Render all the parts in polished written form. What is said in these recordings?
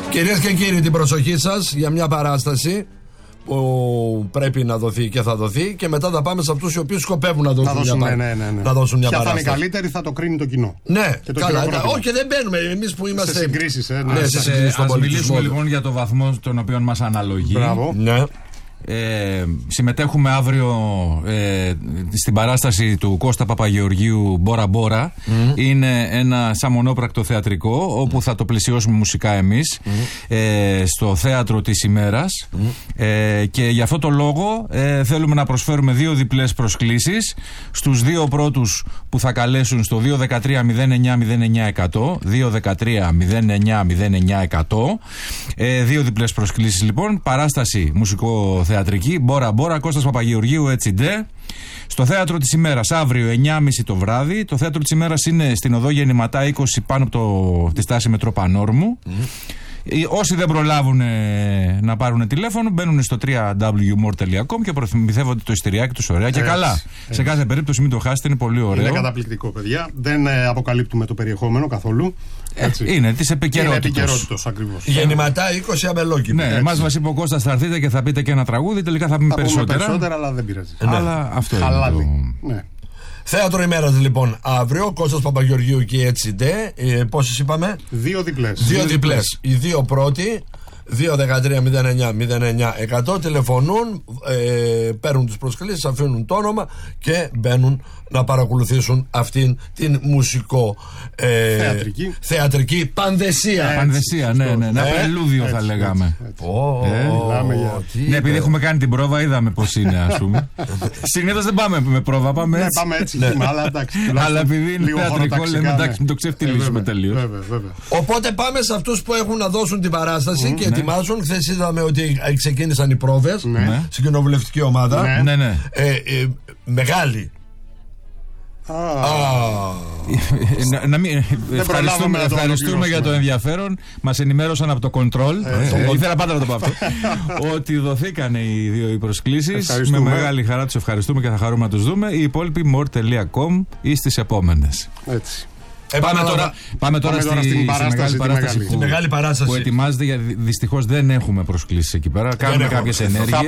Κυρίες και κύριοι, την προσοχή σας για μια παράσταση που πρέπει να δοθεί και θα δοθεί, και μετά θα πάμε σε αυτούς οι οποίοι σκοπεύουν να δώσουν να δώσουν μια παράσταση. Ποια θα είναι καλύτερη θα το κρίνει το κοινό. Ναι, καλά. Όχι, δεν μπαίνουμε εμείς που είμαστε σε συγκρίσεις. Ας μιλήσουμε λοιπόν για το βαθμό τον οποίο μας αναλογεί. Μπράβο. Ναι. Συμμετέχουμε αύριο στην παράσταση του Κώστα Παπαγεωργίου Μπόρα Μπόρα. Είναι ένα σαν μονόπρακτο θεατρικό όπου θα το πλαισιώσουμε μουσικά εμείς στο θέατρο της ημέρας, και για αυτό το λόγο θέλουμε να προσφέρουμε 2 διπλές προσκλήσεις στους 2 πρώτους που θα καλέσουν στο 213-09-09-100 213-09-09-100. 2 διπλές προσκλήσεις λοιπόν. Παράσταση μουσικο-θεατρική Μπόρα Μπόρα, Κώστας Παπαγεωργίου, έτσι ντε. Στο θέατρο της ημέρας αύριο 9.30 το βράδυ. Το θέατρο της ημέρας είναι στην οδό Γεννηματά 20 πάνω από τη στάση Μετρό Πανόρμου. Όσοι δεν προλάβουν να πάρουν τηλέφωνο, μπαίνουν στο www.more.com και προμηθεύονται το εισιτηριάκι τους ωραία και καλά. Σε κάθε περίπτωση μην το χάσετε, είναι πολύ ωραίο. Είναι καταπληκτικό, παιδιά. Δεν αποκαλύπτουμε το περιεχόμενο καθόλου. Είναι της επικαιρότητας. Ακριβώς. Γεννηματά 20 Αμπελόκηπη. Ναι, εμάς μας είπε ο Κώστας θα έρθετε και θα πείτε και ένα τραγούδι. Τελικά θα πούμε περισσότερα. Αλλά δεν πειράζει. Αλλά αυτό είναι. Θέατρο ημέρας λοιπόν αύριο, Κώστας Παπαγεωργίου και έτσι ντε. Πόσες είπαμε? 2 διπλές. 2 διπλές. Οι 2 πρώτοι 213-09-09-100 τηλεφωνούν, παίρνουν τις προσκλήσεις, αφήνουν το όνομα και μπαίνουν να παρακολουθήσουν αυτήν την θεατρική πανδεσία. Πανδεσία, ναι. Ένα πρελούδιο θα λέγαμε. Ναι, επειδή έχουμε κάνει την πρόβα, είδαμε πώς είναι, ας πούμε. Συνήθως δεν πάμε με πρόβα, πάμε έτσι. Πάμε έτσι, αλλά εντάξει. Αλλά επειδή είναι θεατρικό, λέμε εντάξει, μην το ξεφτυλίσουμε τελείως. Οπότε πάμε σε αυτούς που έχουν να δώσουν την παράσταση και ετοιμάζουν. Χθες είδαμε ότι ξεκίνησαν οι πρόβες στην κοινοβουλευτική ομάδα. Μεγάλη. Ευχαριστούμε για το ενδιαφέρον. Μας ενημέρωσαν από το Control. Ήθελα πάντα να το πω αυτό. Ότι δοθήκαν οι 2 προσκλήσεις. Με μεγάλη χαρά τους ευχαριστούμε και θα χαρούμε να τους δούμε. Οι υπόλοιποι more.com ή στις επόμενες. Έτσι. Πάμε τώρα στη μεγάλη παράσταση που ετοιμάζεται, γιατί δυστυχώς δεν έχουμε προσκλήσεις εκεί πέρα. Κάνουμε κάποιες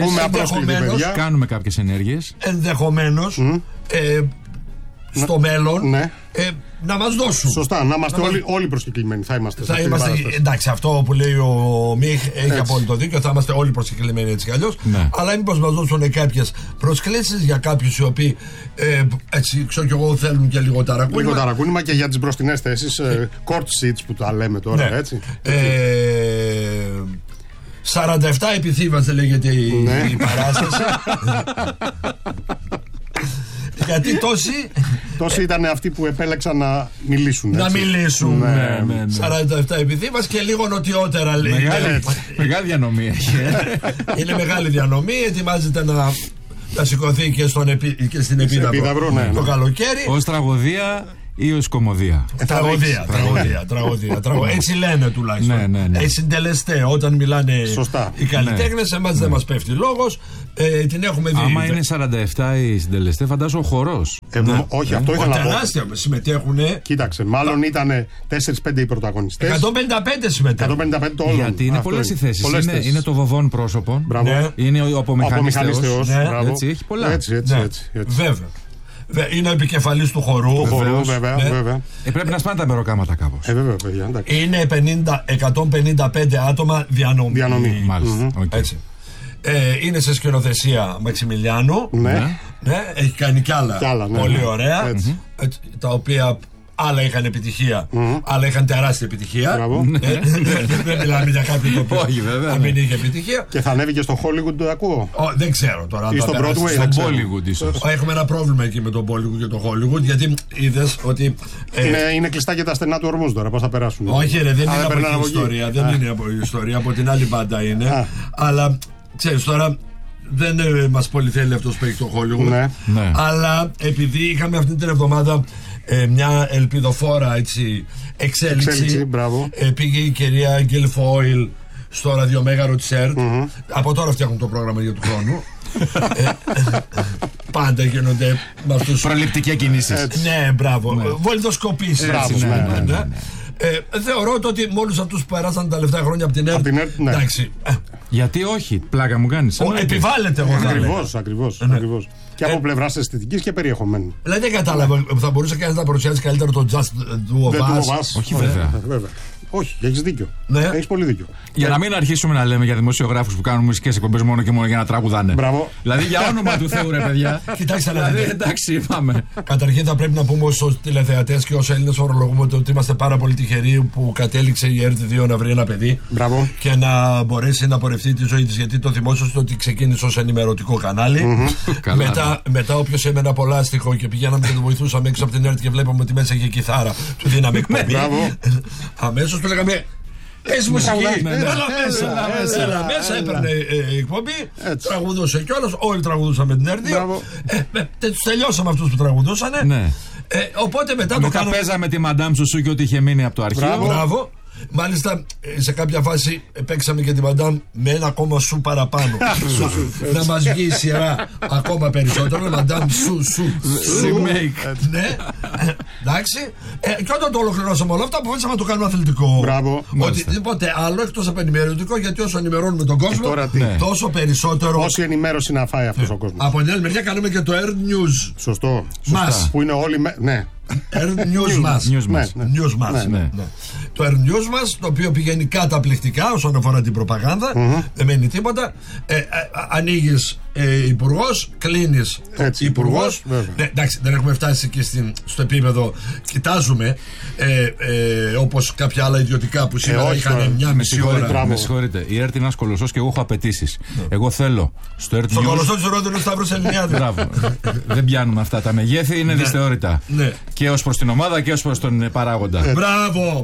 ενέργειες. Ενδεχομένως στο μέλλον να μας δώσουν. Σωστά, να είμαστε όλοι προσκεκλημένοι. Θα είμαστε. Εντάξει, αυτό που λέει ο Μιχ έχει απόλυτο δίκιο. Θα είμαστε όλοι προσκεκλημένοι έτσι κι αλλιώς. Αλλά μήπως μας δώσουν κάποιες προσκλήσεις για κάποιους οι οποίοι έτσι, ξέρω κι εγώ, θέλουν και λίγο ταρακούνημα. Λίγο ταρακούνημα και για τις μπροστινές θέσεις, court seats που τα λέμε τώρα, έτσι. 47 επιθύμαστε λέγεται η παράσταση. Γιατί τόσοι ήταν αυτοί που επέλεξαν να μιλήσουν. Να μιλήσουν. 47 επιθύμας και λίγο νοτιότερα λέει. Μεγάλη διανομή έχει. Είναι μεγάλη διανομή. Ετοιμάζεται να σηκωθεί και στην Επίδαυρο το καλοκαίρι. Ως τραγωδία ή ως κομμωδία? Τραγωδία. Έτσι λένε τουλάχιστον. Έτσι συντελεστέ. Όταν μιλάνε οι καλλιτέχνες, εμάς δεν μας πέφτει λόγος. Την έχουμε δει. Άμα είναι 47 οι συντελεστέ, φαντάζομαι ο χορός. Όχι, αυτό ήθελα να πω. Τεράστια συμμετέχουνε. Κοίταξε, μάλλον ήταν 4-5 οι πρωταγωνιστές. 155 συμμετέχουν. 155 το όλο. Γιατί είναι πολλές οι θέσεις. Είναι το βοβόν πρόσωπο. Είναι ο απομηχανής θεός. Έτσι, έχει πολλά. Έτσι. Βέβαια. Είναι ο επικεφαλής του χορού. Βέβαια. Πρέπει να σπάνε τα μεροκάματα κάπως. Βέβαια, παιδιά. Είναι 155 άτομα διανομή. Μάλιστα. Έτσι. Είναι σε σκηνοθεσία Μαξιμιλιάνου. Έχει κάνει κι άλλα. Πολύ ωραία. Τα οποία άλλα είχαν επιτυχία, άλλα είχαν τεράστια επιτυχία. Δεν μιλάμε για κάποιον το οποίο να μην είχε επιτυχία. Και θα ανέβει και στο Hollywood, το ακούω. Δεν ξέρω τώρα. Ή στο Broadway. Στο Bollywood ίσως. Έχουμε ένα πρόβλημα εκεί με το Bollywood και το Hollywood, γιατί είδες ότι είναι κλειστά και τα στενά του ορμούς τώρα. Πώς θα περάσουν? Όχι ρε, δεν είναι από την ιστορία. Δεν είναι από την ιστορία, από την άλλη μπάντα είναι. Αλλά ξέρεις τώρα, δεν μας πολύ θέλει αυτός που έχει το Hollywood. Αλλά επειδή είχαμε αυτή την εβδομάδα μια ελπιδοφόρα εξέλιξη. Πήγε η κυρία Γκίλ Φόιλ στο ραδιομέγαρο της ΕΡΤ. Από τώρα φτιάχνουν το πρόγραμμα για του χρόνου. Πάντα γίνονται με αυτούς προληπτικές κινήσεις. Ναι, μπράβο. Βολιδοσκοπήσεις. Θεωρώ ότι με όλους αυτούς που περάσαν τα τελευταία χρόνια από την ΕΡΤ. Ναι. Εντάξει. Γιατί όχι, πλάκα μου κάνεις. Επιβάλλεται εγώ. Ακριβώς. Και από πλευράς αισθητικής και περιεχομένου. Δηλαδή δεν κατάλαβα, θα μπορούσε κανείς να παρουσιάσει καλύτερο το Just Do of Us. Όχι, βέβαια. Όχι, έχεις δίκιο. Έχεις πολύ δίκιο. Για να μην αρχίσουμε να λέμε για δημοσιογράφους που κάνουν μουσικές εκπομπές μόνο και μόνο για να τραγουδάνε. Μπράβο. Δηλαδή για όνομα του Θεού, ρε παιδιά. Κοιτάξτε να δείτε. Εντάξει, πάμε. Καταρχήν θα πρέπει να πούμε ως τηλεθεατές και ως Έλληνες ορολογούμε ότι είμαστε πάρα πολύ τυχεροί που κατέληξε η ΕΡΤ2 να βρει ένα παιδί. Μπράβο. Και να μπορέσει να πορευτεί τη ζωή της. Γιατί το θυμόσαστε ότι ξεκίνησε ως ενημερωτικό κανάλι. Μετά όποιος έμενε από λάστιχο και πηγαίναμε και το βοηθούσαμε έξω από την ΕΡΤ και βλέπαμε ότι μέσα είχε κιθάρα, του δίναμε εκπομπή. Αμέσως του λέγαμε πες μουσική, έλα μέσα, έπαιρνε εκπομπή, τραγουδούσε κιόλας, όλοι τραγουδούσαμε την ΕΡΤ2. Τους τελειώσαμε αυτούς που τραγουδούσαν. Οπότε μετά το κάναμε. Παίζαμε τη Μαντάμ Σουσού και ό,τι είχε μείνει από το αρχείο. Μπράβο. Μάλιστα σε κάποια φάση παίξαμε και τη Μαντάμ με ένα ακόμα σου παραπάνω. Να μας βγει η σειρά ακόμα περισσότερο. Μαντάμ σου make. Ναι. Εντάξει. Και όταν το ολοκληρώσαμε όλα αυτά, αποφάσισαμε να το κάνουμε αθλητικό. Μπράβο. Οτιδήποτε άλλο εκτός από ενημερωτικό, γιατί όσο ενημερώνουμε τον κόσμο, τόσο περισσότερο. Όση ενημέρωση να φάει αυτός ο κόσμος. Από την άλλη μεριά κάνουμε και το Earth News. Σωστό. Μας. Που είναι όλοι. Ναι. News μας. Το Earth News μας, το οποίο πηγαίνει καταπληκτικά όσον αφορά την προπαγάνδα. Δεν μένει τίποτα. Ανοίγεις υπουργός, κλείνεις υπουργός. Εντάξει, δεν έχουμε φτάσει και στο επίπεδο. Κοιτάζουμε όπως κάποια άλλα ιδιωτικά που σήμερα είχαν μια μισή ώρα. Με συγχωρείτε, η ΕΡΤ είναι ένας κολοσσός και εγώ έχω απαιτήσεις. Εγώ θέλω στο Earth News. Στο κολοσσό της Ρόδου είναι ο Σταύρος Ελληνιάδης. Μπράβο. Δεν πιάνουμε αυτά τα μεγέθη, είναι δυσθεώρητα. Και ως προς την ομάδα και ως προς τον παράγοντα. Μπράβο.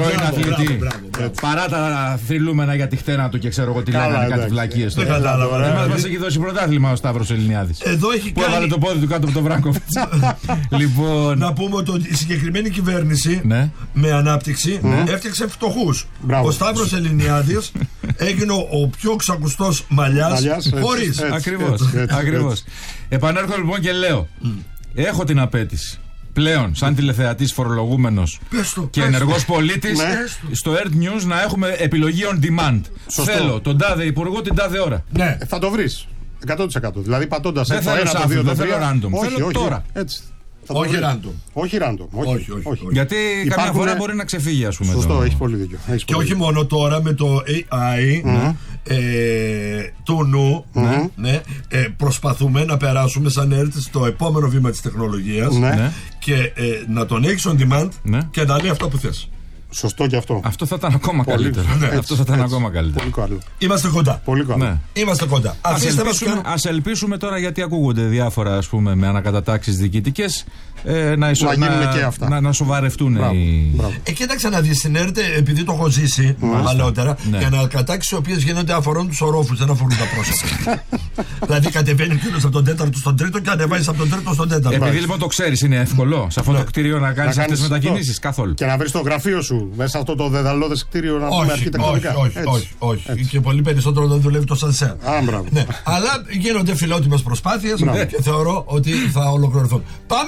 Παρά τα θρυλούμενα για τη χτένα του και ξέρω εγώ τι λέγανε, κάτι βλακίες. Δεν κατάλαβα. Δεν μας έχει δώσει πρωτάθλημα ο Σταύρος Ελληνιάδης. Που έβαλε το πόδι του κάτω από τον Βράγκοβιτς. Λοιπόν. Να πούμε ότι η συγκεκριμένη κυβέρνηση με ανάπτυξη έφτιαξε φτωχούς. Ο Σταύρος Ελληνιάδης έγινε ο πιο ξακουστός μαλλιάς χωρίς. Ακριβώς. Επανέρχομαι λοιπόν και λέω, έχω την απέτηση πλέον σαν τηλεθεατής φορολογούμενος και ενεργός πολίτης στο Earth News να έχουμε επιλογή on demand. Θέλω τον τάδε υπουργό την τάδε ώρα. Θα το βρεις 100%. Δηλαδή πατώντας το 1, το 2, το 3. Θέλω τώρα. Όχι random. Γιατί καμιά φορά μπορεί να ξεφύγει, ας πούμε. Σωστό, έχει πολύ δίκιο. Και όχι μόνο τώρα με το AI του νου, προσπαθούμε να περάσουμε σαν ΕΡΤ στο επόμενο βήμα της τεχνολογίας και να τον έχεις on demand και να λέει αυτό που θες. Σωστό και αυτό. Αυτό θα ήταν ακόμα καλύτερο. Αυτό θα ήταν ακόμα καλύτερο. Είμαστε κοντά. Πολύ καλά. Είμαστε κοντά. Ας ελπίσουμε τώρα, γιατί ακούγονται διάφορα, ας πούμε, με ανακατατάξεις διοικητικές, να σοβαρευτούν οι. Κοίταξε να δεις στην ΕΡΤ, επειδή το έχω ζήσει παλαιότερα, οι ανακατάξεις οι οποίες γίνονται αφορούν τους ορόφους, δεν αφορούν τα πρόσωπα. Δηλαδή κατεβαίνει κύριος από τον τέταρτο στον τρίτο και ανεβάζεις από τον τρίτο στον τέταρτο. Επειδή λοιπόν το ξέρεις, είναι εύκολο σε αυτό το κτίριο να κάνεις αυτές τις μετακινήσεις καθόλου. Και να βρεις το γραφείο σου μέσα σε αυτό το δεδαλώδες κτίριο να πούμε αρχιτεκτονικά. Όχι. Και πολύ περισσότερο δεν δουλεύει το σανσέρ. Αλλά γίνονται φιλότιμες προσπάθειες και θεωρώ ότι θα ολοκληρωθούν.